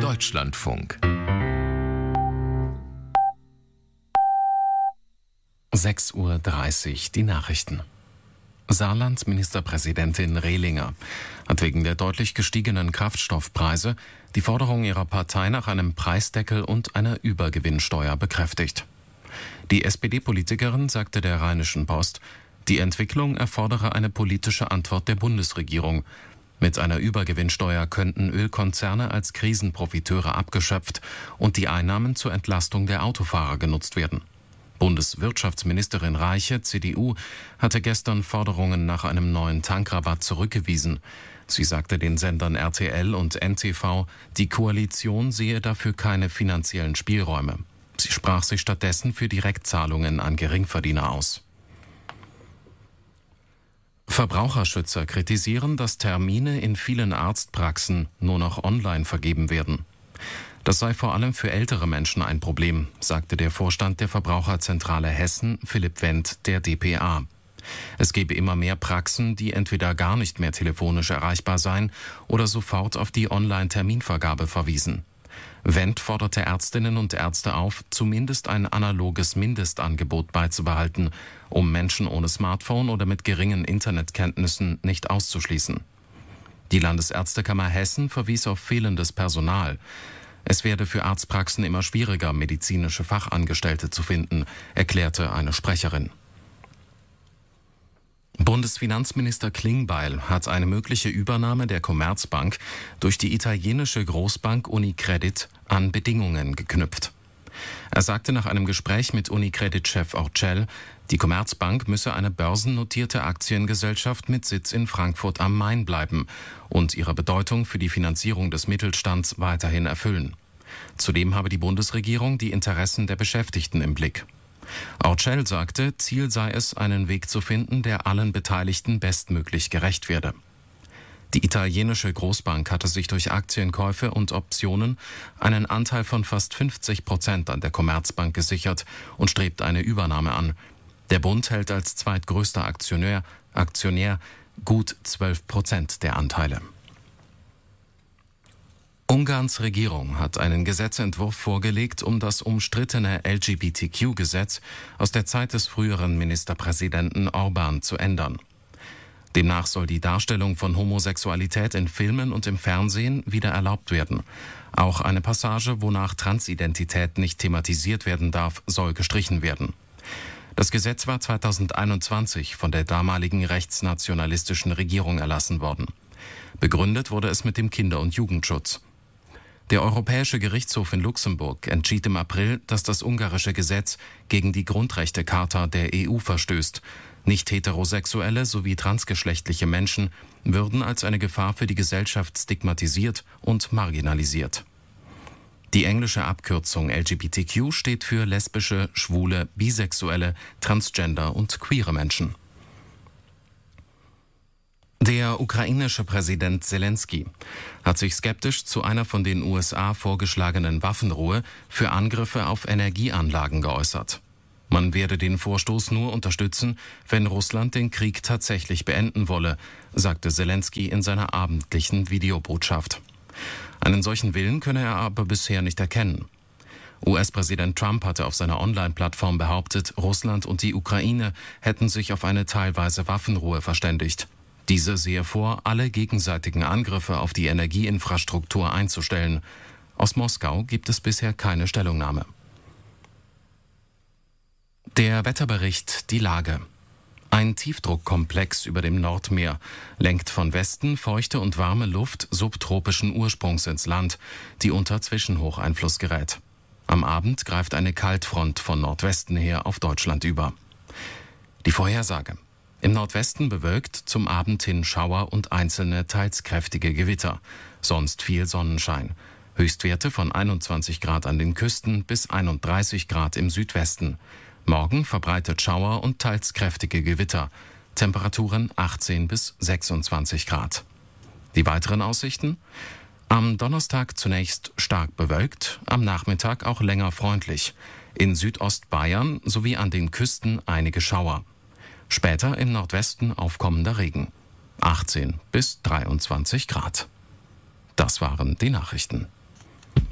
Deutschlandfunk. 6:30 Uhr, die Nachrichten. Saarlands Ministerpräsidentin Rehlinger hat wegen der deutlich gestiegenen Kraftstoffpreise die Forderung ihrer Partei nach einem Preisdeckel und einer Übergewinnsteuer bekräftigt. Die SPD-Politikerin sagte der Rheinischen Post, die Entwicklung erfordere eine politische Antwort der Bundesregierung. Mit einer Übergewinnsteuer könnten Ölkonzerne als Krisenprofiteure abgeschöpft und die Einnahmen zur Entlastung der Autofahrer genutzt werden. Bundeswirtschaftsministerin Reiche, CDU, hatte gestern Forderungen nach einem neuen Tankrabatt zurückgewiesen. Sie sagte den Sendern RTL und NTV, die Koalition sehe dafür keine finanziellen Spielräume. Sie sprach sich stattdessen für Direktzahlungen an Geringverdiener aus. Verbraucherschützer kritisieren, dass Termine in vielen Arztpraxen nur noch online vergeben werden. Das sei vor allem für ältere Menschen ein Problem, sagte der Vorstand der Verbraucherzentrale Hessen, Philipp Wendt, der dpa. Es gebe immer mehr Praxen, die entweder gar nicht mehr telefonisch erreichbar seien oder sofort auf die Online-Terminvergabe verwiesen. Wendt forderte Ärztinnen und Ärzte auf, zumindest ein analoges Mindestangebot beizubehalten, um Menschen ohne Smartphone oder mit geringen Internetkenntnissen nicht auszuschließen. Die Landesärztekammer Hessen verwies auf fehlendes Personal. Es werde für Arztpraxen immer schwieriger, medizinische Fachangestellte zu finden, erklärte eine Sprecherin. Bundesfinanzminister Klingbeil hat eine mögliche Übernahme der Commerzbank durch die italienische Großbank Unicredit an Bedingungen geknüpft. Er sagte nach einem Gespräch mit Unicredit-Chef Orcel, die Commerzbank müsse eine börsennotierte Aktiengesellschaft mit Sitz in Frankfurt am Main bleiben und ihre Bedeutung für die Finanzierung des Mittelstands weiterhin erfüllen. Zudem habe die Bundesregierung die Interessen der Beschäftigten im Blick. Orcel sagte, Ziel sei es, einen Weg zu finden, der allen Beteiligten bestmöglich gerecht werde. Die italienische Großbank hatte sich durch Aktienkäufe und Optionen einen Anteil von fast 50% an der Commerzbank gesichert und strebt eine Übernahme an. Der Bund hält als zweitgrößter Aktionär gut 12% der Anteile. Ungarns Regierung hat einen Gesetzentwurf vorgelegt, um das umstrittene LGBTQ-Gesetz aus der Zeit des früheren Ministerpräsidenten Orbán zu ändern. Demnach soll die Darstellung von Homosexualität in Filmen und im Fernsehen wieder erlaubt werden. Auch eine Passage, wonach Transidentität nicht thematisiert werden darf, soll gestrichen werden. Das Gesetz war 2021 von der damaligen rechtsnationalistischen Regierung erlassen worden. Begründet wurde es mit dem Kinder- und Jugendschutz. Der Europäische Gerichtshof in Luxemburg entschied im April, dass das ungarische Gesetz gegen die Grundrechtecharta der EU verstößt. Nicht-heterosexuelle sowie transgeschlechtliche Menschen würden als eine Gefahr für die Gesellschaft stigmatisiert und marginalisiert. Die englische Abkürzung LGBTQ steht für lesbische, schwule, bisexuelle, transgender und queere Menschen. Der ukrainische Präsident Zelensky hat sich skeptisch zu einer von den USA vorgeschlagenen Waffenruhe für Angriffe auf Energieanlagen geäußert. Man werde den Vorstoß nur unterstützen, wenn Russland den Krieg tatsächlich beenden wolle, sagte Zelensky in seiner abendlichen Videobotschaft. Einen solchen Willen könne er aber bisher nicht erkennen. US-Präsident Trump hatte auf seiner Online-Plattform behauptet, Russland und die Ukraine hätten sich auf eine teilweise Waffenruhe verständigt. Diese sehe vor, alle gegenseitigen Angriffe auf die Energieinfrastruktur einzustellen. Aus Moskau gibt es bisher keine Stellungnahme. Der Wetterbericht, die Lage. Ein Tiefdruckkomplex über dem Nordmeer lenkt von Westen feuchte und warme Luft subtropischen Ursprungs ins Land, die unter Zwischenhocheinfluss gerät. Am Abend greift eine Kaltfront von Nordwesten her auf Deutschland über. Die Vorhersage. Im Nordwesten bewölkt, zum Abend hin Schauer und einzelne teils kräftige Gewitter. Sonst viel Sonnenschein. Höchstwerte von 21 Grad an den Küsten bis 31 Grad im Südwesten. Morgen verbreitet Schauer und teils kräftige Gewitter. Temperaturen 18 bis 26 Grad. Die weiteren Aussichten? Am Donnerstag zunächst stark bewölkt, am Nachmittag auch länger freundlich. In Südostbayern sowie an den Küsten einige Schauer. Später im Nordwesten aufkommender Regen. 18 bis 23 Grad. Das waren die Nachrichten.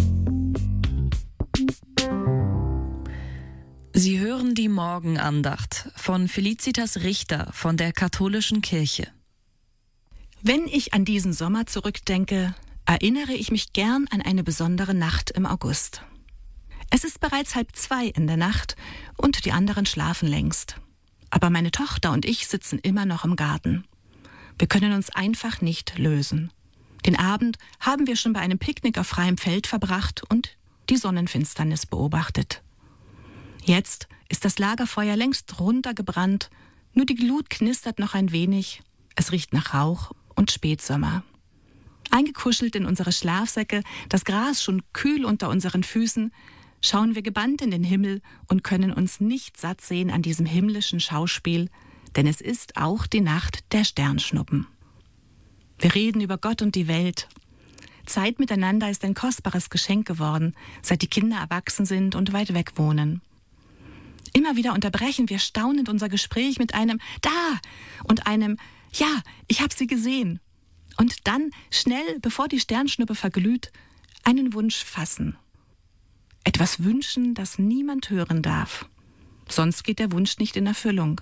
hören die Morgenandacht von Felicitas Richter von der Katholischen Kirche. Wenn ich an diesen Sommer zurückdenke, erinnere ich mich gern an eine besondere Nacht im August. Es ist bereits 1:30 in der Nacht und die anderen schlafen längst. Aber meine Tochter und ich sitzen immer noch im Garten. Wir können uns einfach nicht lösen. Den Abend haben wir schon bei einem Picknick auf freiem Feld verbracht und die Sonnenfinsternis beobachtet. Jetzt ist das Lagerfeuer längst runtergebrannt, nur die Glut knistert noch ein wenig, es riecht nach Rauch und Spätsommer. Eingekuschelt in unsere Schlafsäcke, das Gras schon kühl unter unseren Füßen, schauen wir gebannt in den Himmel und können uns nicht satt sehen an diesem himmlischen Schauspiel, denn es ist auch die Nacht der Sternschnuppen. Wir reden über Gott und die Welt. Zeit miteinander ist ein kostbares Geschenk geworden, seit die Kinder erwachsen sind und weit weg wohnen. Immer wieder unterbrechen wir staunend unser Gespräch mit einem »Da« und einem »Ja, ich hab sie gesehen«. Und dann, schnell, bevor die Sternschnuppe verglüht, einen Wunsch fassen. Etwas wünschen, das niemand hören darf. Sonst geht der Wunsch nicht in Erfüllung.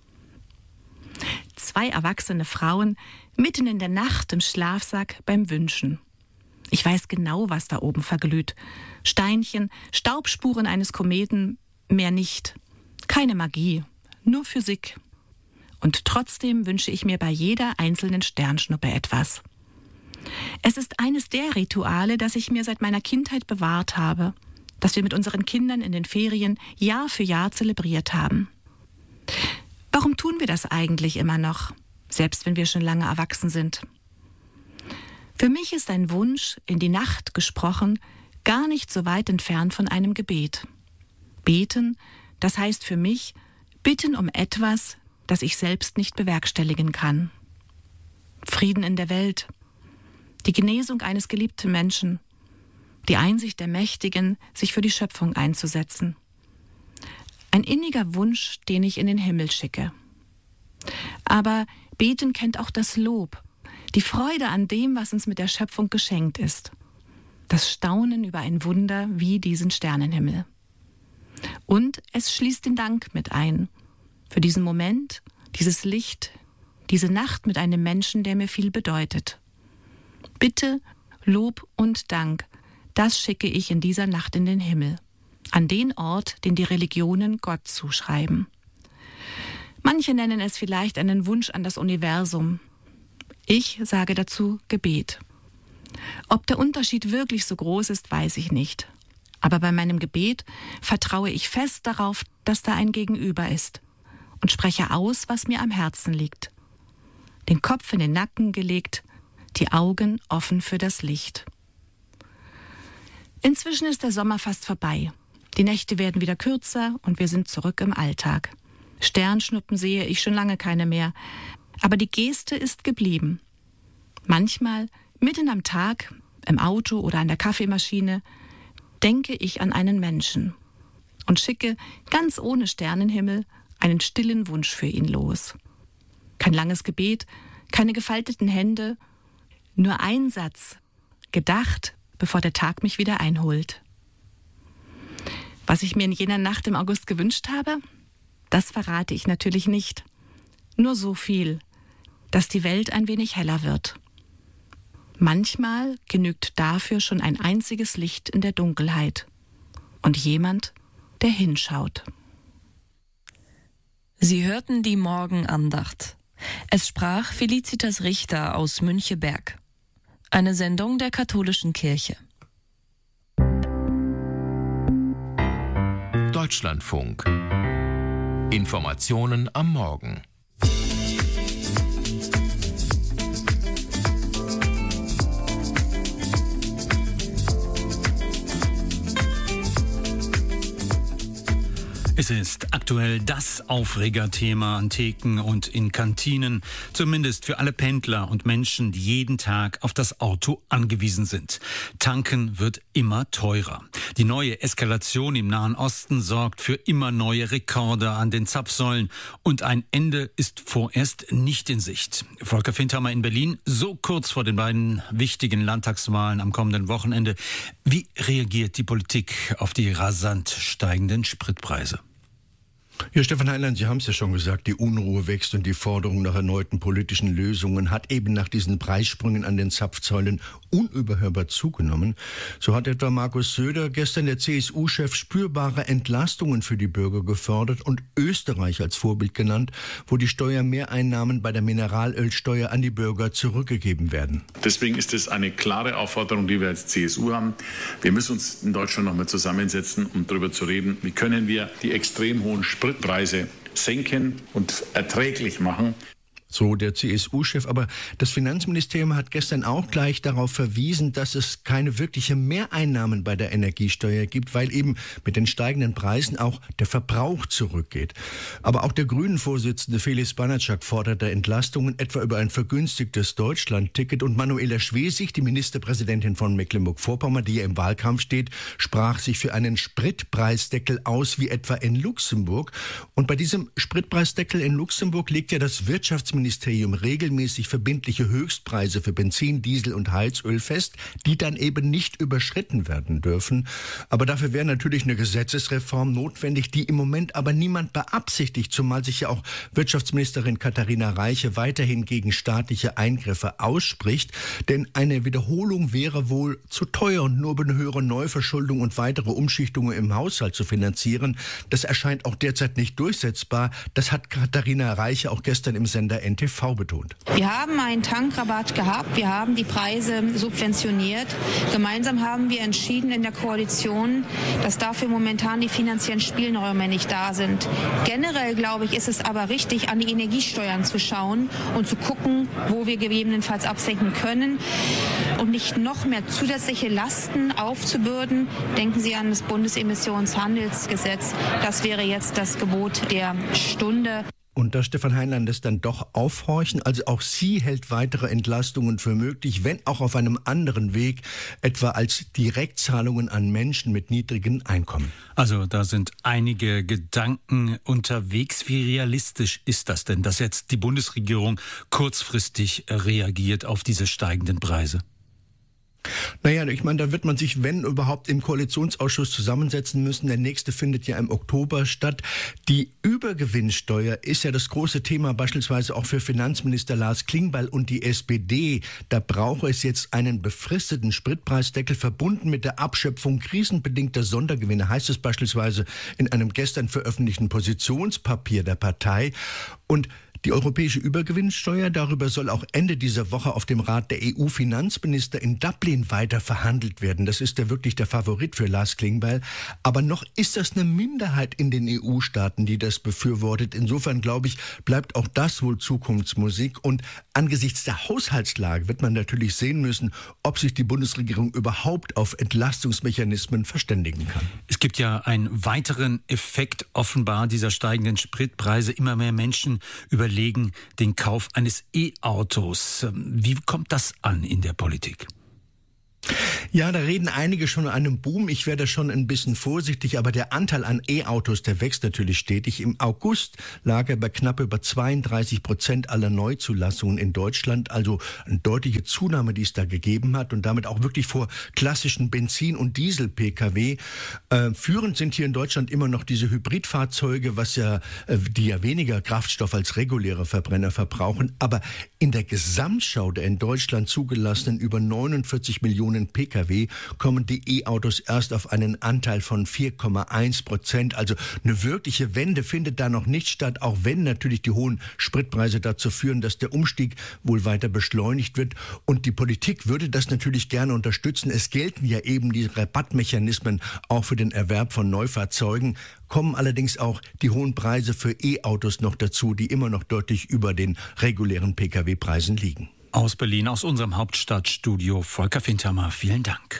2 erwachsene Frauen, mitten in der Nacht im Schlafsack beim Wünschen. Ich weiß genau, was da oben verglüht. Steinchen, Staubspuren eines Kometen, mehr nicht. Keine Magie, nur Physik. Und trotzdem wünsche ich mir bei jeder einzelnen Sternschnuppe etwas. Es ist eines der Rituale, das ich mir seit meiner Kindheit bewahrt habe, das wir mit unseren Kindern in den Ferien Jahr für Jahr zelebriert haben. Warum tun wir das eigentlich immer noch, selbst wenn wir schon lange erwachsen sind? Für mich ist ein Wunsch, in die Nacht gesprochen, gar nicht so weit entfernt von einem Gebet. Beten, das heißt für mich, bitten um etwas, das ich selbst nicht bewerkstelligen kann. Frieden in der Welt, die Genesung eines geliebten Menschen, die Einsicht der Mächtigen, sich für die Schöpfung einzusetzen. Ein inniger Wunsch, den ich in den Himmel schicke. Aber Beten kennt auch das Lob, die Freude an dem, was uns mit der Schöpfung geschenkt ist. Das Staunen über ein Wunder wie diesen Sternenhimmel. Und es schließt den Dank mit ein. Für diesen Moment, dieses Licht, diese Nacht mit einem Menschen, der mir viel bedeutet. Bitte, Lob und Dank, das schicke ich in dieser Nacht in den Himmel. An den Ort, den die Religionen Gott zuschreiben. Manche nennen es vielleicht einen Wunsch an das Universum. Ich sage dazu Gebet. Ob der Unterschied wirklich so groß ist, weiß ich nicht. Aber bei meinem Gebet vertraue ich fest darauf, dass da ein Gegenüber ist und spreche aus, was mir am Herzen liegt. Den Kopf in den Nacken gelegt, die Augen offen für das Licht. Inzwischen ist der Sommer fast vorbei. Die Nächte werden wieder kürzer und wir sind zurück im Alltag. Sternschnuppen sehe ich schon lange keine mehr, aber die Geste ist geblieben. Manchmal, mitten am Tag, im Auto oder an der Kaffeemaschine, denke ich an einen Menschen und schicke, ganz ohne Sternenhimmel, einen stillen Wunsch für ihn los. Kein langes Gebet, keine gefalteten Hände, nur ein Satz, gedacht, bevor der Tag mich wieder einholt. Was ich mir in jener Nacht im August gewünscht habe, das verrate ich natürlich nicht. Nur so viel, dass die Welt ein wenig heller wird. Manchmal genügt dafür schon ein einziges Licht in der Dunkelheit und jemand, der hinschaut. Sie hörten die Morgenandacht. Es sprach Felicitas Richter aus Müncheberg. Eine Sendung der Katholischen Kirche. Deutschlandfunk. Informationen am Morgen. Es ist aktuell das Aufregerthema an Theken und in Kantinen, zumindest für alle Pendler und Menschen, die jeden Tag auf das Auto angewiesen sind. Tanken wird immer teurer. Die neue Eskalation im Nahen Osten sorgt für immer neue Rekorde an den Zapfsäulen und ein Ende ist vorerst nicht in Sicht. Volker Findhammer in Berlin, so kurz vor den beiden wichtigen Landtagswahlen am kommenden Wochenende. Wie reagiert die Politik auf die rasant steigenden Spritpreise? Ja, Stefan Heinlein, Sie haben es ja schon gesagt, die Unruhe wächst und die Forderung nach erneuten politischen Lösungen hat eben nach diesen Preissprüngen an den Zapfsäulen unüberhörbar zugenommen. So hat etwa Markus Söder, gestern der CSU-Chef, spürbare Entlastungen für die Bürger gefordert und Österreich als Vorbild genannt, wo die Steuermehreinnahmen bei der Mineralölsteuer an die Bürger zurückgegeben werden. Deswegen ist es eine klare Aufforderung, die wir als CSU haben. Wir müssen uns in Deutschland nochmal zusammensetzen, um darüber zu reden, wie können wir die extrem hohen Spritpreise senken und erträglich machen. So der CSU-Chef, aber das Finanzministerium hat gestern auch gleich darauf verwiesen, dass es keine wirkliche Mehreinnahmen bei der Energiesteuer gibt, weil eben mit den steigenden Preisen auch der Verbrauch zurückgeht. Aber auch der Grünen-Vorsitzende Felix Banatschak forderte Entlastungen, etwa über ein vergünstigtes Deutschland-Ticket. Und Manuela Schwesig, die Ministerpräsidentin von Mecklenburg-Vorpommern, die ja im Wahlkampf steht, sprach sich für einen Spritpreisdeckel aus, wie etwa in Luxemburg. Und bei diesem Spritpreisdeckel in Luxemburg legt ja das Wirtschaftsministerium regelmäßig verbindliche Höchstpreise für Benzin, Diesel und Heizöl fest, die dann eben nicht überschritten werden dürfen. Aber dafür wäre natürlich eine Gesetzesreform notwendig, die im Moment aber niemand beabsichtigt, zumal sich ja auch Wirtschaftsministerin Katharina Reiche weiterhin gegen staatliche Eingriffe ausspricht. Denn eine Wiederholung wäre wohl zu teuer und nur über eine höhere Neuverschuldung und weitere Umschichtungen im Haushalt zu finanzieren. Das erscheint auch derzeit nicht durchsetzbar. Das hat Katharina Reiche auch gestern im Sender NTV betont. Wir haben einen Tankrabatt gehabt, wir haben die Preise subventioniert. Gemeinsam haben wir entschieden in der Koalition, dass dafür momentan die finanziellen Spielräume nicht da sind. Generell, glaube ich, ist es aber richtig, an die Energiesteuern zu schauen und zu gucken, wo wir gegebenenfalls absenken können und nicht noch mehr zusätzliche Lasten aufzubürden. Denken Sie an das Bundesemissionshandelsgesetz. Das wäre jetzt das Gebot der Stunde. Und da Stefan Heinlein das dann doch aufhorchen, also auch sie hält weitere Entlastungen für möglich, wenn auch auf einem anderen Weg, etwa als Direktzahlungen an Menschen mit niedrigen Einkommen. Also da sind einige Gedanken unterwegs. Wie realistisch ist das denn, dass jetzt die Bundesregierung kurzfristig reagiert auf diese steigenden Preise? Naja, ich meine, da wird man sich, wenn überhaupt, im Koalitionsausschuss zusammensetzen müssen. Der nächste findet ja im Oktober statt. Die Übergewinnsteuer ist ja das große Thema, beispielsweise auch für Finanzminister Lars Klingbeil und die SPD. Da brauche es jetzt einen befristeten Spritpreisdeckel verbunden mit der Abschöpfung krisenbedingter Sondergewinne, heißt es beispielsweise in einem gestern veröffentlichten Positionspapier der Partei. Und die europäische Übergewinnsteuer, darüber soll auch Ende dieser Woche auf dem Rat der EU-Finanzminister in Dublin weiter verhandelt werden. Das ist ja wirklich der Favorit für Lars Klingbeil. Aber noch ist das eine Minderheit in den EU-Staaten, die das befürwortet. Insofern, glaube ich, bleibt auch das wohl Zukunftsmusik. Und angesichts der Haushaltslage wird man natürlich sehen müssen, ob sich die Bundesregierung überhaupt auf Entlastungsmechanismen verständigen kann. Es gibt ja einen weiteren Effekt offenbar dieser steigenden Spritpreise. Immer mehr Menschen überlegen den Kauf eines E-Autos. Wie kommt das an in der Politik? Ja, da reden einige schon an einem Boom. Ich werde schon ein bisschen vorsichtig, aber der Anteil an E-Autos, der wächst natürlich stetig. Im August lag er bei knapp über 32% aller Neuzulassungen in Deutschland. Also eine deutliche Zunahme, die es da gegeben hat und damit auch wirklich vor klassischen Benzin- und Diesel-Pkw. Führend sind hier in Deutschland immer noch diese Hybridfahrzeuge, die ja weniger Kraftstoff als reguläre Verbrenner verbrauchen. Aber in der Gesamtschau der in Deutschland zugelassenen über 49 Millionen Pkw kommen die E-Autos erst auf einen Anteil von 4,1%. Also eine wirkliche Wende findet da noch nicht statt, auch wenn natürlich die hohen Spritpreise dazu führen, dass der Umstieg wohl weiter beschleunigt wird. Und die Politik würde das natürlich gerne unterstützen. Es gelten ja eben die Rabattmechanismen auch für den Erwerb von Neufahrzeugen. Kommen allerdings auch die hohen Preise für E-Autos noch dazu, die immer noch deutlich über den regulären Pkw-Preisen liegen. Aus Berlin, aus unserem Hauptstadtstudio, Volker Fintermer, vielen Dank.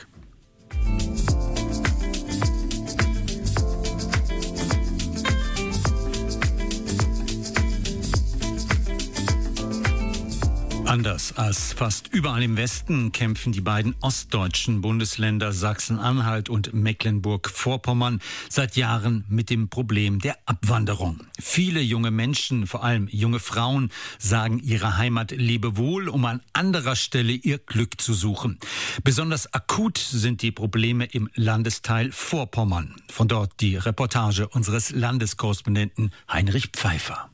Anders als fast überall im Westen kämpfen die beiden ostdeutschen Bundesländer Sachsen-Anhalt und Mecklenburg-Vorpommern seit Jahren mit dem Problem der Abwanderung. Viele junge Menschen, vor allem junge Frauen, sagen ihrer Heimat Lebewohl, um an anderer Stelle ihr Glück zu suchen. Besonders akut sind die Probleme im Landesteil Vorpommern. Von dort die Reportage unseres Landeskorrespondenten Heinrich Pfeiffer.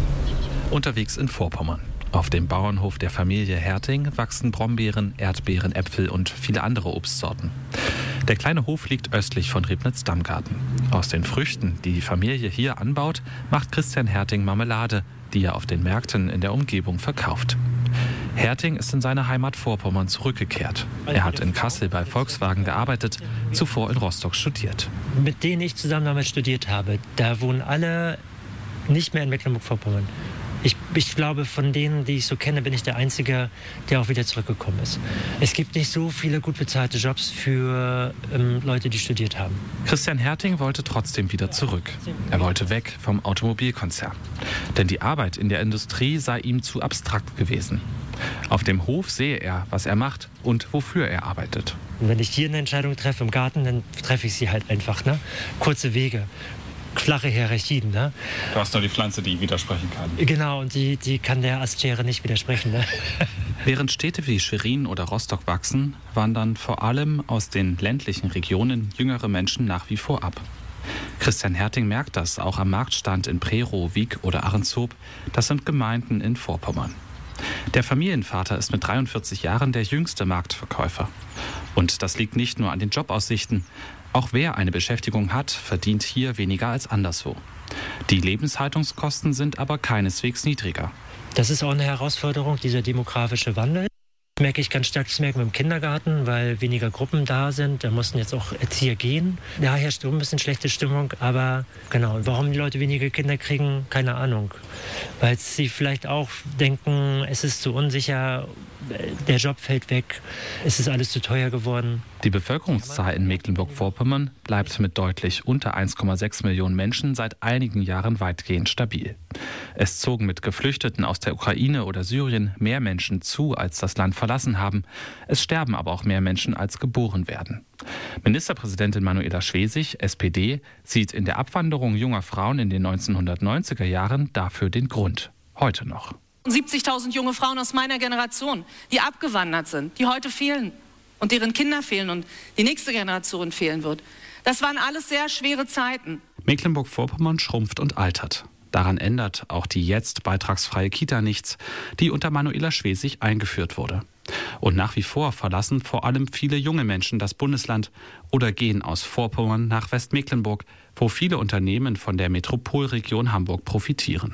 Unterwegs in Vorpommern. Auf dem Bauernhof der Familie Herting wachsen Brombeeren, Erdbeeren, Äpfel und viele andere Obstsorten. Der kleine Hof liegt östlich von Ribnitz-Damgarten. Aus den Früchten, die die Familie hier anbaut, macht Christian Herting Marmelade, die er auf den Märkten in der Umgebung verkauft. Herting ist in seine Heimat Vorpommern zurückgekehrt. Er hat in Kassel bei Volkswagen gearbeitet, zuvor in Rostock studiert. Mit denen ich zusammen damals studiert habe, da wohnen alle nicht mehr in Mecklenburg-Vorpommern. Ich glaube, von denen, die ich so kenne, bin ich der Einzige, der auch wieder zurückgekommen ist. Es gibt nicht so viele gut bezahlte Jobs für Leute, die studiert haben. Christian Herting wollte trotzdem wieder zurück. Er wollte weg vom Automobilkonzern. Denn die Arbeit in der Industrie sei ihm zu abstrakt gewesen. Auf dem Hof sehe er, was er macht und wofür er arbeitet. Und wenn ich hier eine Entscheidung treffe im Garten, dann treffe ich sie halt einfach. Ne? Kurze Wege. Flache Hierarchien. Ne? Du hast nur die Pflanze, die widersprechen kann. Genau, und die kann der Astschere nicht widersprechen. Ne? Während Städte wie Schwerin oder Rostock wachsen, wandern vor allem aus den ländlichen Regionen jüngere Menschen nach wie vor ab. Christian Herting merkt das auch am Marktstand in Prerow, Wiek oder Ahrenshoop. Das sind Gemeinden in Vorpommern. Der Familienvater ist mit 43 Jahren der jüngste Marktverkäufer. Und das liegt nicht nur an den Jobaussichten. Auch wer eine Beschäftigung hat, verdient hier weniger als anderswo. Die Lebenshaltungskosten sind aber keineswegs niedriger. Das ist auch eine Herausforderung, dieser demografische Wandel. Das merke ich ganz stark, das merken wir im Kindergarten, weil weniger Gruppen da sind. Da mussten jetzt auch Erzieher gehen. Da herrscht ein bisschen schlechte Stimmung. Aber genau, warum die Leute weniger Kinder kriegen, keine Ahnung. Weil sie vielleicht auch denken, es ist zu unsicher, der Job fällt weg, es ist alles zu teuer geworden. Die Bevölkerungszahl in Mecklenburg-Vorpommern bleibt mit deutlich unter 1,6 Millionen Menschen seit einigen Jahren weitgehend stabil. Es zogen mit Geflüchteten aus der Ukraine oder Syrien mehr Menschen zu, als das Land verlassen haben. Es sterben aber auch mehr Menschen, als geboren werden. Ministerpräsidentin Manuela Schwesig, SPD, sieht in der Abwanderung junger Frauen in den 1990er Jahren dafür den Grund. Heute noch. 70.000 junge Frauen aus meiner Generation, die abgewandert sind, die heute fehlen und deren Kinder fehlen und die nächste Generation fehlen wird. Das waren alles sehr schwere Zeiten. Mecklenburg-Vorpommern schrumpft und altert. Daran ändert auch die jetzt beitragsfreie Kita nichts, die unter Manuela Schwesig eingeführt wurde. Und nach wie vor verlassen vor allem viele junge Menschen das Bundesland oder gehen aus Vorpommern nach Westmecklenburg, wo viele Unternehmen von der Metropolregion Hamburg profitieren.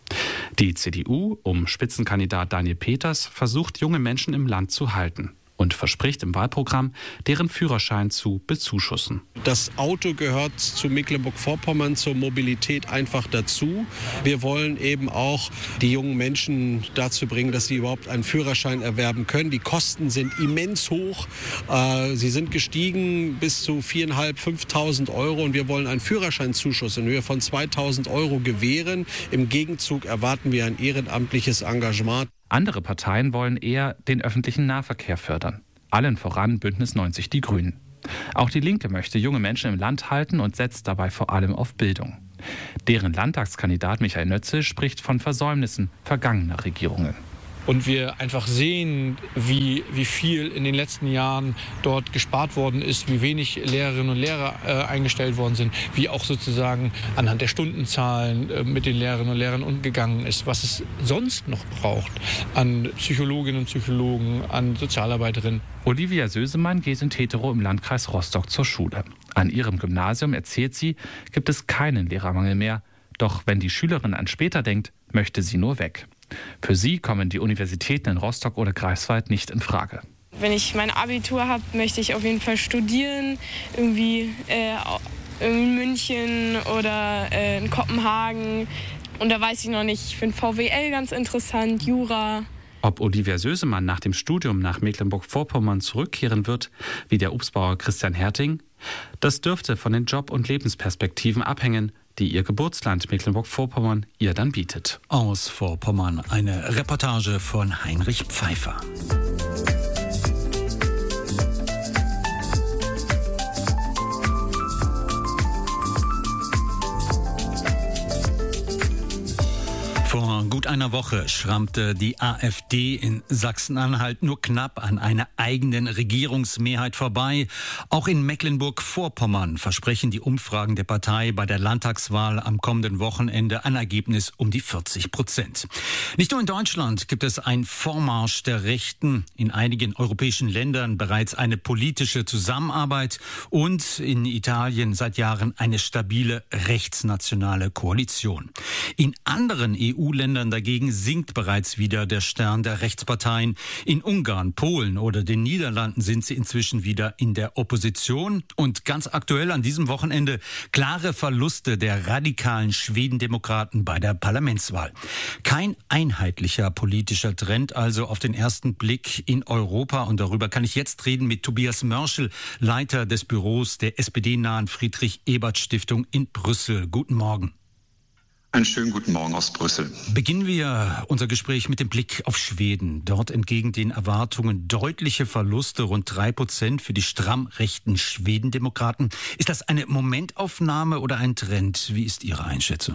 Die CDU um Spitzenkandidat Daniel Peters versucht, junge Menschen im Land zu halten und verspricht im Wahlprogramm, deren Führerschein zu bezuschussen. Das Auto gehört zu Mecklenburg-Vorpommern zur Mobilität einfach dazu. Wir wollen eben auch die jungen Menschen dazu bringen, dass sie überhaupt einen Führerschein erwerben können. Die Kosten sind immens hoch. Sie sind gestiegen bis zu 4.500, 5.000 Euro und wir wollen einen Führerscheinzuschuss in Höhe von 2.000 Euro gewähren. Im Gegenzug erwarten wir ein ehrenamtliches Engagement. Andere Parteien wollen eher den öffentlichen Nahverkehr fördern. Allen voran Bündnis 90 Die Grünen. Auch die Linke möchte junge Menschen im Land halten und setzt dabei vor allem auf Bildung. Deren Landtagskandidat Michael Nötzel spricht von Versäumnissen vergangener Regierungen. Und wir einfach sehen, wie viel in den letzten Jahren dort gespart worden ist, wie wenig Lehrerinnen und Lehrer eingestellt worden sind, wie auch sozusagen anhand der Stundenzahlen mit den Lehrerinnen und Lehrern umgegangen ist, was es sonst noch braucht an Psychologinnen und Psychologen, an Sozialarbeiterinnen. Olivia Sösemann geht in Teterow im Landkreis Rostock zur Schule. An ihrem Gymnasium, erzählt sie, gibt es keinen Lehrermangel mehr. Doch wenn die Schülerin an später denkt, möchte sie nur weg. Für sie kommen die Universitäten in Rostock oder Greifswald nicht in Frage. Wenn ich mein Abitur habe, möchte ich auf jeden Fall studieren, irgendwie in München oder in Kopenhagen. Und da weiß ich noch nicht, ich finde VWL ganz interessant, Jura. Ob Olivia Sösemann nach dem Studium nach Mecklenburg-Vorpommern zurückkehren wird, wie der Obstbauer Christian Herting, das dürfte von den Job- und Lebensperspektiven abhängen, die ihr Geburtsland Mecklenburg-Vorpommern ihr dann bietet. Aus Vorpommern eine Reportage von Heinrich Pfeiffer. Vor gut einer Woche schrammte die AfD in Sachsen-Anhalt nur knapp an einer eigenen Regierungsmehrheit vorbei. Auch in Mecklenburg-Vorpommern versprechen die Umfragen der Partei bei der Landtagswahl am kommenden Wochenende ein Ergebnis um die 40%. Nicht nur in Deutschland gibt es einen Vormarsch der Rechten, in einigen europäischen Ländern bereits eine politische Zusammenarbeit und in Italien seit Jahren eine stabile rechtsnationale Koalition. In anderen EU-Ländern dagegen sinkt bereits wieder der Stern der Rechtsparteien. In Ungarn, Polen oder den Niederlanden sind sie inzwischen wieder in der Opposition. Und ganz aktuell an diesem Wochenende klare Verluste der radikalen Schwedendemokraten bei der Parlamentswahl. Kein einheitlicher politischer Trend also auf den ersten Blick in Europa. Und darüber kann ich jetzt reden mit Tobias Mörschel, Leiter des Büros der SPD-nahen Friedrich-Ebert-Stiftung in Brüssel. Guten Morgen. Einen schönen guten Morgen aus Brüssel. Beginnen wir unser Gespräch mit dem Blick auf Schweden. Dort entgegen den Erwartungen deutliche Verluste, rund 3% für die stramm rechten Schwedendemokraten. Ist das eine Momentaufnahme oder ein Trend? Wie ist Ihre Einschätzung?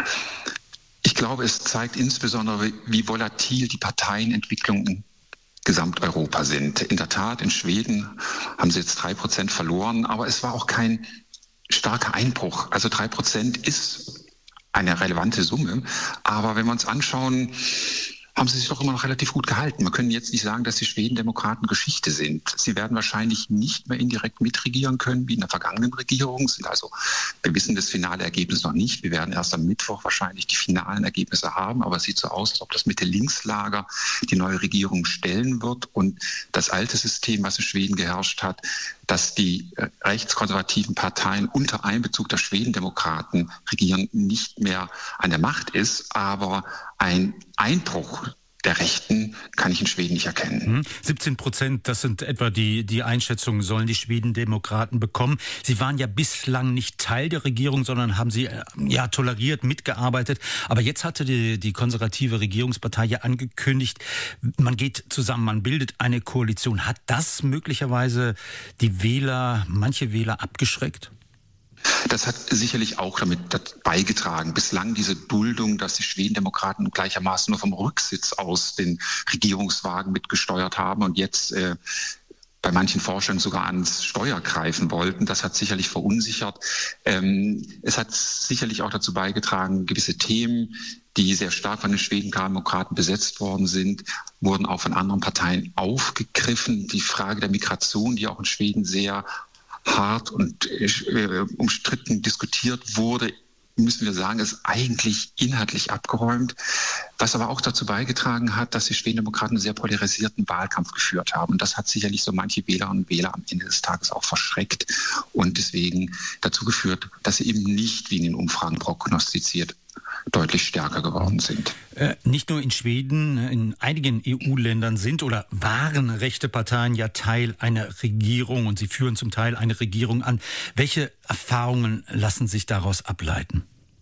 Ich glaube, es zeigt insbesondere, wie volatil die Parteienentwicklungen in Gesamteuropa sind. In der Tat, in Schweden haben sie jetzt 3% verloren, aber es war auch kein starker Einbruch. Also 3% ist eine relevante Summe. Aber wenn wir uns anschauen, haben sie sich doch immer noch relativ gut gehalten. Wir können jetzt nicht sagen, dass die Schwedendemokraten Geschichte sind. Sie werden wahrscheinlich nicht mehr indirekt mitregieren können wie in der vergangenen Regierung. Wir wissen das finale Ergebnis noch nicht. Wir werden erst am Mittwoch wahrscheinlich die finalen Ergebnisse haben. Aber es sieht so aus, als ob das Mitte-Links-Lager die neue Regierung stellen wird. Und das alte System, was in Schweden geherrscht hat, dass die rechtskonservativen Parteien unter Einbezug der Schwedendemokraten regieren, nicht mehr an der Macht ist. Aber ein Einbruch der Rechten kann ich in Schweden nicht erkennen. 17%, das sind etwa die Einschätzungen, sollen die Schwedendemokraten bekommen. Sie waren ja bislang nicht Teil der Regierung, sondern haben sie toleriert, mitgearbeitet. Aber jetzt hatte die konservative Regierungspartei ja angekündigt, man geht zusammen, man bildet eine Koalition. Hat das möglicherweise manche Wähler abgeschreckt? Das hat sicherlich auch damit beigetragen. Bislang diese Duldung, dass die Schwedendemokraten gleichermaßen nur vom Rücksitz aus den Regierungswagen mitgesteuert haben und jetzt bei manchen Forschern sogar ans Steuer greifen wollten. Das hat sicherlich verunsichert. Es hat sicherlich auch dazu beigetragen, gewisse Themen, die sehr stark von den Schwedendemokraten besetzt worden sind, wurden auch von anderen Parteien aufgegriffen. Die Frage der Migration, die auch in Schweden sehr hart und umstritten diskutiert wurde, müssen wir sagen, ist eigentlich inhaltlich abgeräumt. Was aber auch dazu beigetragen hat, dass die Schwedendemokraten einen sehr polarisierten Wahlkampf geführt haben. Und das hat sicherlich so manche Wählerinnen und Wähler am Ende des Tages auch verschreckt und deswegen dazu geführt, dass sie eben nicht, wie in den Umfragen prognostiziert, deutlich stärker geworden sind. Nicht nur in Schweden, in einigen EU-Ländern sind oder waren rechte Parteien ja Teil einer Regierung und sie führen zum Teil eine Regierung an. Welche Erfahrungen lassen sich daraus ableiten?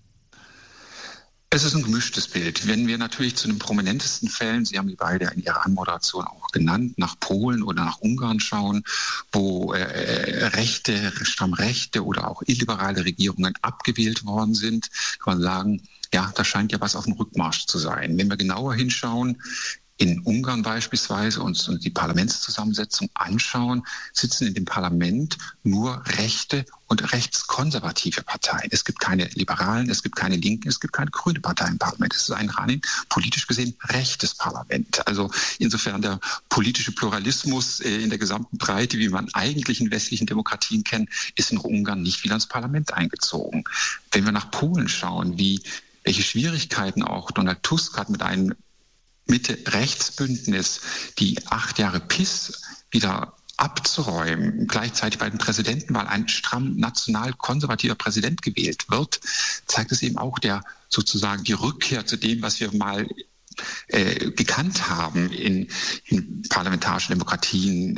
Es ist ein gemischtes Bild. Wenn wir natürlich zu den prominentesten Fällen, Sie haben die beide in Ihrer Anmoderation auch genannt, nach Polen oder nach Ungarn schauen, wo stramm rechte oder auch illiberale Regierungen abgewählt worden sind, kann man sagen, ja, da scheint ja was auf dem Rückmarsch zu sein. Wenn wir genauer hinschauen, in Ungarn beispielsweise uns die Parlamentszusammensetzung anschauen, sitzen in dem Parlament nur rechte und rechtskonservative Parteien. Es gibt keine Liberalen, es gibt keine Linken, es gibt keine grüne Partei im Parlament. Es ist ein rein politisch gesehen rechtes Parlament. Also insofern der politische Pluralismus in der gesamten Breite, wie man eigentlich in westlichen Demokratien kennt, ist in Ungarn nicht wieder ins Parlament eingezogen. Wenn wir nach Polen schauen, welche Schwierigkeiten auch Donald Tusk hat mit einem Mitte-Rechts-Bündnis, die 8 Jahre PiS wieder abzuräumen, gleichzeitig bei den Präsidentenwahlen ein stramm national-konservativer Präsident gewählt wird, zeigt es eben auch sozusagen die Rückkehr zu dem, was wir mal gekannt haben in parlamentarischen Demokratien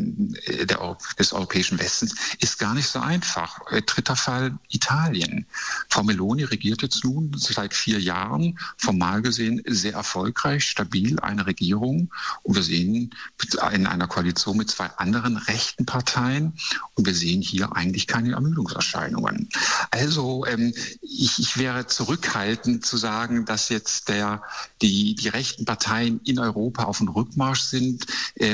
des europäischen Westens, ist gar nicht so einfach. Dritter Fall Italien. Frau Meloni regiert jetzt nun seit 4 Jahren, formal gesehen sehr erfolgreich, stabil eine Regierung. Und wir sehen in einer Koalition mit 2 anderen rechten Parteien. Und wir sehen hier eigentlich keine Ermüdungserscheinungen. Also ich wäre zurückhaltend zu sagen, dass jetzt die rechten Parteien in Europa auf dem Rückmarsch sind.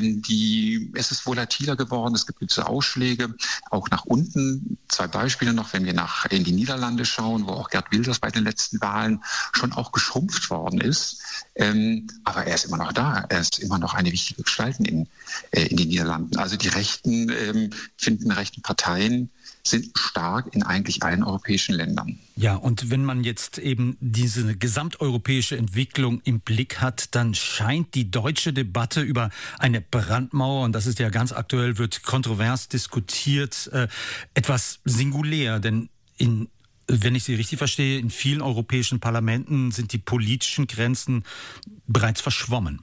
Es ist volatiler geworden, es gibt gewisse Ausschläge, auch nach unten. 2 Beispiele noch, wenn wir in die Niederlande schauen, wo auch Geert Wilders bei den letzten Wahlen schon auch geschrumpft worden ist. Aber er ist immer noch da, er ist immer noch eine wichtige Gestalt in den Niederlanden. Also die rechten Parteien sind stark in eigentlich allen europäischen Ländern. Ja, und wenn man jetzt eben diese gesamteuropäische Entwicklung im Blick hat, dann scheint die deutsche Debatte über eine Brandmauer, und das ist ja ganz aktuell, wird kontrovers diskutiert, etwas singulär. Denn wenn ich Sie richtig verstehe, in vielen europäischen Parlamenten sind die politischen Grenzen bereits verschwommen.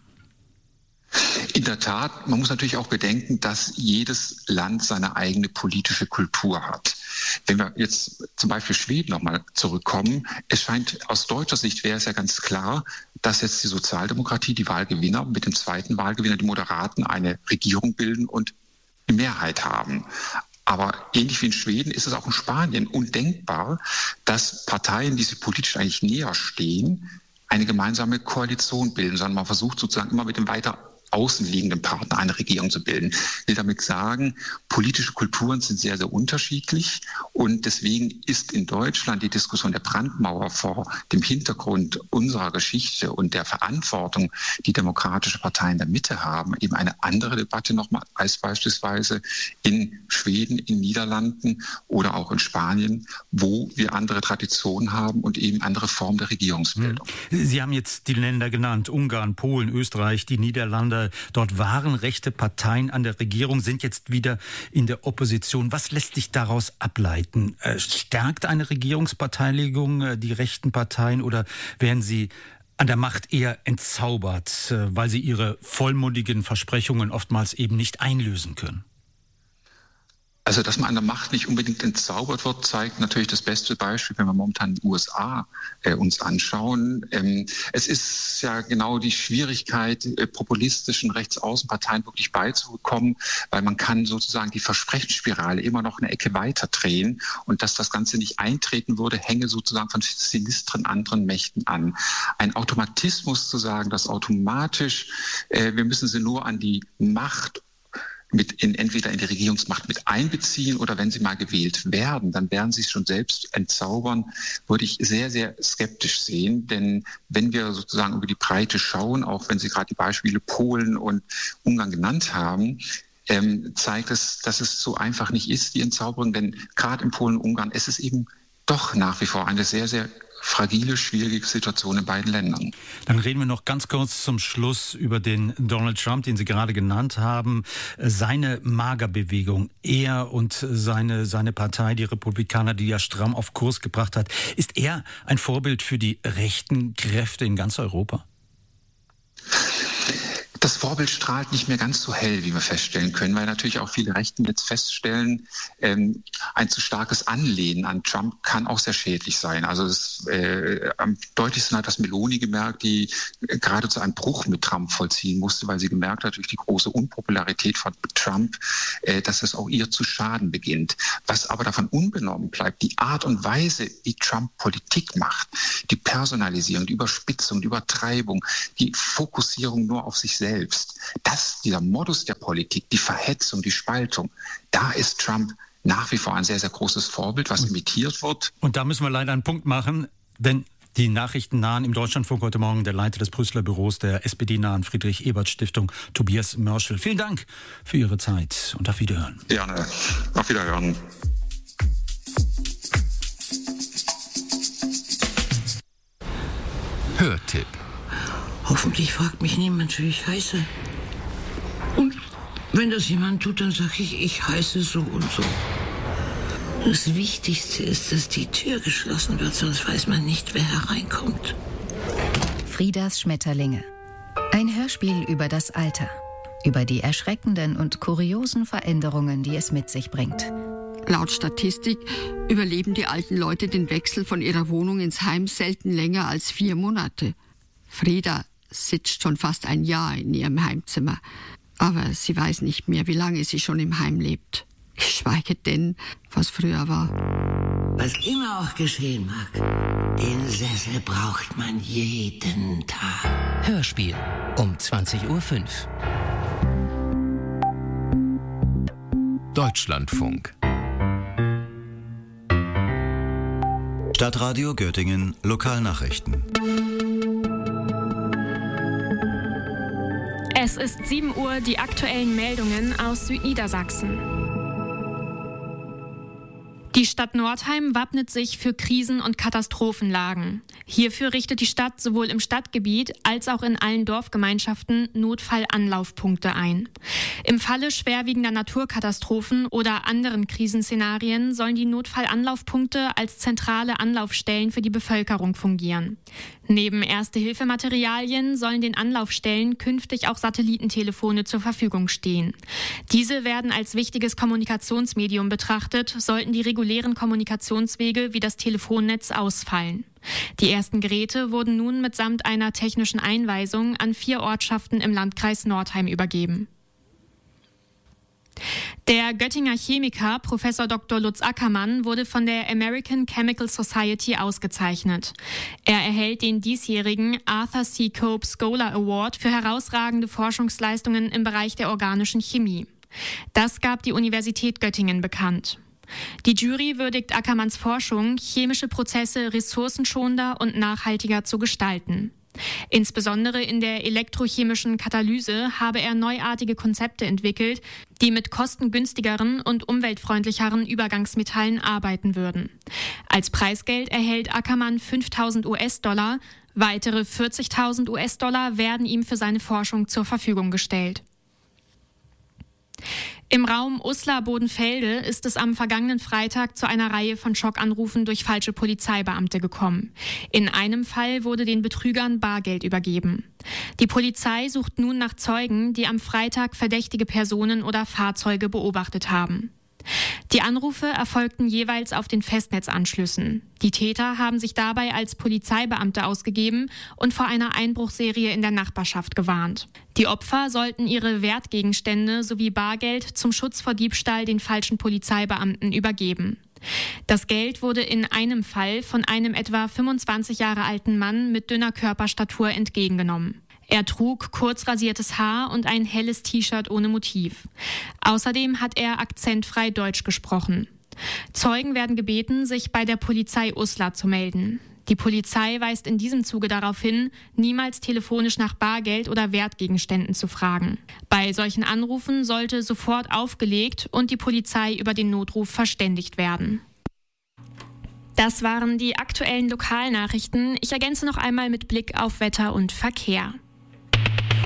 In der Tat, man muss natürlich auch bedenken, dass jedes Land seine eigene politische Kultur hat. Wenn wir jetzt zum Beispiel Schweden nochmal zurückkommen, es scheint aus deutscher Sicht, wäre es ja ganz klar, dass jetzt die Sozialdemokratie, die Wahlgewinner, mit dem zweiten Wahlgewinner, die Moderaten, eine Regierung bilden und eine Mehrheit haben. Aber ähnlich wie in Schweden ist es auch in Spanien undenkbar, dass Parteien, die sich politisch eigentlich näher stehen, eine gemeinsame Koalition bilden, sondern man versucht sozusagen immer mit dem weiter außenliegenden Partner eine Regierung zu bilden. Ich will damit sagen, politische Kulturen sind sehr, sehr unterschiedlich und deswegen ist in Deutschland die Diskussion der Brandmauer vor dem Hintergrund unserer Geschichte und der Verantwortung, die demokratische Parteien in der Mitte haben, eben eine andere Debatte nochmal als beispielsweise in Schweden, in Niederlanden oder auch in Spanien, wo wir andere Traditionen haben und eben andere Formen der Regierungsbildung. Sie haben jetzt die Länder genannt, Ungarn, Polen, Österreich, die Niederlande. Dort waren rechte Parteien an der Regierung, sind jetzt wieder in der Opposition. Was lässt sich daraus ableiten? Stärkt eine Regierungsbeteiligung die rechten Parteien oder werden sie an der Macht eher entzaubert, weil sie ihre vollmundigen Versprechungen oftmals eben nicht einlösen können? Also, dass man an der Macht nicht unbedingt entzaubert wird, zeigt natürlich das beste Beispiel, wenn wir momentan die USA uns anschauen. Es ist ja genau die Schwierigkeit, populistischen Rechtsaußenparteien wirklich beizubekommen, weil man kann sozusagen die Versprechensspirale immer noch eine Ecke weiter drehen und dass das Ganze nicht eintreten würde, hänge sozusagen von sinistren anderen Mächten an. Ein Automatismus zu sagen, dass automatisch, wir müssen sie nur an die Macht entweder in die Regierungsmacht mit einbeziehen oder wenn sie mal gewählt werden, dann werden sie es schon selbst entzaubern, würde ich sehr, sehr skeptisch sehen. Denn wenn wir sozusagen über die Breite schauen, auch wenn Sie gerade die Beispiele Polen und Ungarn genannt haben, zeigt es, dass es so einfach nicht ist, die Entzauberung. Denn gerade in Polen und Ungarn ist es eben doch nach wie vor eine sehr, sehr fragile, schwierige Situation in beiden Ländern. Dann reden wir noch ganz kurz zum Schluss über den Donald Trump, den Sie gerade genannt haben. Seine MAGA-Bewegung, er und seine Partei, die Republikaner, die ja stramm auf Kurs gebracht hat. Ist er ein Vorbild für die rechten Kräfte in ganz Europa? Das Vorbild strahlt nicht mehr ganz so hell, wie wir feststellen können, weil natürlich auch viele Rechten jetzt feststellen, ein zu starkes Anlehnen an Trump kann auch sehr schädlich sein. Also am deutlichsten hat das Meloni gemerkt, die geradezu einen Bruch mit Trump vollziehen musste, weil sie gemerkt hat, durch die große Unpopularität von Trump, dass es auch ihr zu schaden beginnt. Was aber davon unbenommen bleibt, die Art und Weise, wie Trump Politik macht, die Personalisierung, die Überspitzung, die Übertreibung, die Fokussierung nur auf sich selbst, dieser Modus der Politik, die Verhetzung, die Spaltung, da ist Trump nach wie vor ein sehr, sehr großes Vorbild, was imitiert wird. Und da müssen wir leider einen Punkt machen, denn die Nachrichten nahen im Deutschlandfunk heute Morgen der Leiter des Brüsseler Büros der SPD-nahen Friedrich-Ebert-Stiftung, Tobias Mörschel. Vielen Dank für Ihre Zeit und auf Wiederhören. Gerne. Auf Wiederhören. Hörtipp. Hoffentlich fragt mich niemand, wie ich heiße. Und wenn das jemand tut, dann sage ich heiße so und so. Das Wichtigste ist, dass die Tür geschlossen wird, sonst weiß man nicht, wer hereinkommt. Friedas Schmetterlinge. Ein Hörspiel über das Alter. Über die erschreckenden und kuriosen Veränderungen, die es mit sich bringt. Laut Statistik überleben die alten Leute den Wechsel von ihrer Wohnung ins Heim selten länger als 4 Monate. Frieda sitzt schon fast ein Jahr in ihrem Heimzimmer. Aber sie weiß nicht mehr, wie lange sie schon im Heim lebt. Geschweige denn, was früher war. Was immer auch geschehen mag, den Sessel braucht man jeden Tag. Hörspiel um 20:05 Uhr. Deutschlandfunk. Stadtradio Göttingen Lokalnachrichten. Es ist 7 Uhr, die aktuellen Meldungen aus Südniedersachsen. Die Stadt Nordheim wappnet sich für Krisen- und Katastrophenlagen. Hierfür richtet die Stadt sowohl im Stadtgebiet als auch in allen Dorfgemeinschaften Notfallanlaufpunkte ein. Im Falle schwerwiegender Naturkatastrophen oder anderen Krisenszenarien sollen die Notfallanlaufpunkte als zentrale Anlaufstellen für die Bevölkerung fungieren. Neben Erste-Hilfe-Materialien sollen den Anlaufstellen künftig auch Satellitentelefone zur Verfügung stehen. Diese werden als wichtiges Kommunikationsmedium betrachtet, sollten die regulären Kommunikationswege wie das Telefonnetz ausfallen. Die ersten Geräte wurden nun mitsamt einer technischen Einweisung an 4 Ortschaften im Landkreis Nordheim übergeben. Der Göttinger Chemiker Prof. Dr. Lutz Ackermann wurde von der American Chemical Society ausgezeichnet. Er erhält den diesjährigen Arthur C. Cope Scholar Award für herausragende Forschungsleistungen im Bereich der organischen Chemie. Das gab die Universität Göttingen bekannt. Die Jury würdigt Ackermanns Forschung, chemische Prozesse ressourcenschonender und nachhaltiger zu gestalten. Insbesondere in der elektrochemischen Katalyse habe er neuartige Konzepte entwickelt, die mit kostengünstigeren und umweltfreundlicheren Übergangsmetallen arbeiten würden. Als Preisgeld erhält Ackermann $5.000, weitere $40.000 werden ihm für seine Forschung zur Verfügung gestellt. Im Raum Uslar-Bodenfelde ist es am vergangenen Freitag zu einer Reihe von Schockanrufen durch falsche Polizeibeamte gekommen. In einem Fall wurde den Betrügern Bargeld übergeben. Die Polizei sucht nun nach Zeugen, die am Freitag verdächtige Personen oder Fahrzeuge beobachtet haben. Die Anrufe erfolgten jeweils auf den Festnetzanschlüssen. Die Täter haben sich dabei als Polizeibeamte ausgegeben und vor einer Einbruchserie in der Nachbarschaft gewarnt. Die Opfer sollten ihre Wertgegenstände sowie Bargeld zum Schutz vor Diebstahl den falschen Polizeibeamten übergeben. Das Geld wurde in einem Fall von einem etwa 25 Jahre alten Mann mit dünner Körperstatur entgegengenommen. Er trug kurz rasiertes Haar und ein helles T-Shirt ohne Motiv. Außerdem hat er akzentfrei Deutsch gesprochen. Zeugen werden gebeten, sich bei der Polizei Uslar zu melden. Die Polizei weist in diesem Zuge darauf hin, niemals telefonisch nach Bargeld oder Wertgegenständen zu fragen. Bei solchen Anrufen sollte sofort aufgelegt und die Polizei über den Notruf verständigt werden. Das waren die aktuellen Lokalnachrichten. Ich ergänze noch einmal mit Blick auf Wetter und Verkehr.